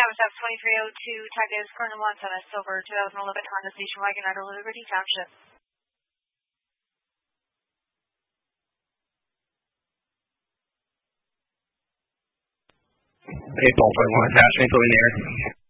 was F2302, tag is currently wants on a silver 2011 Honda Station Wagon out of Liberty Township. 841 attachment going there.